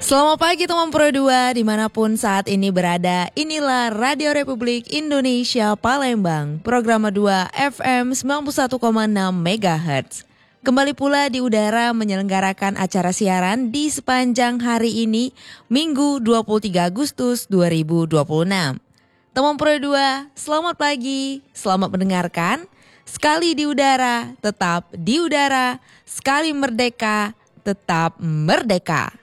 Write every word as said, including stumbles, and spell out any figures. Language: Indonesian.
Selamat pagi teman Pro dua dimanapun saat ini berada. Inilah Radio Republik Indonesia Palembang, Program dua F M sembilan puluh satu koma enam megahertz. Kembali pula di udara menyelenggarakan acara siaran di sepanjang hari ini, Minggu dua puluh tiga Agustus dua ribu dua puluh enam. Teman Pro dua, selamat pagi, selamat mendengarkan. Sekali di udara, tetap di udara. Sekali merdeka, tetap merdeka.